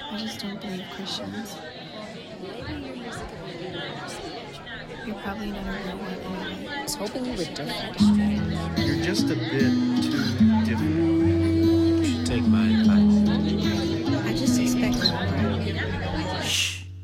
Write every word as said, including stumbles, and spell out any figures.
I just don't believe Christians. Maybe your music could be universal. You're probably not a real one anyway. I was hoping you were different. You're just a bit too different.